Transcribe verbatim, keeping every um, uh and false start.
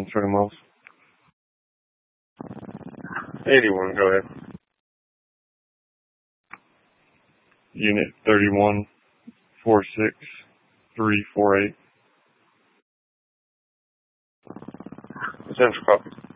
twenty miles. eighty-one, go ahead. Unit thirty-one, four six three four eight. Central copy.